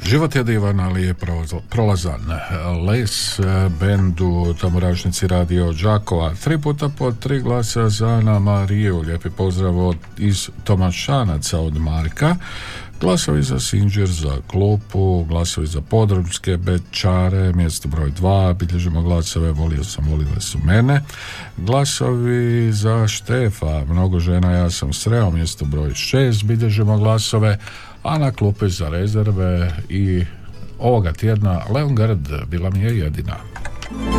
Život je divan, ali je prolazan. Les bendu Tamburašnici radio Đakova. 3 puta po 3 glasa za Ana Mariju. Lijepi pozdrav iz Tomašanaca od Marka. Glasovi za Sinđer, za Klupu, glasovi za Podravske Bečare, mjesto broj 2, bilježimo glasove, volio sam, volile su mene. Glasovi za Štefa, mnogo žena, ja sam sreo, mjesto broj 6, bilježimo glasove, a na klupi za rezerve i ovoga tjedna Leongrad, bila mi je jedina.